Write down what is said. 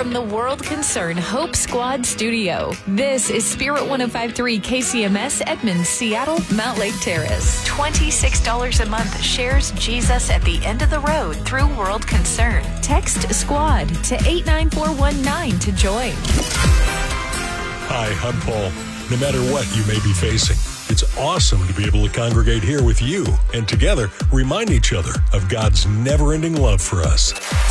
from the World Concern Hope Squad studio. This is Spirit 105.3 KCMS, Edmonds, Seattle, Mount Lake Terrace. $26 a month shares Jesus at the end of the road through World Concern. Text SQUAD to 89419 to join. Hi, I'm Paul. No matter what you may be facing, it's awesome to be able to congregate here with you and together remind each other of God's never-ending love for us.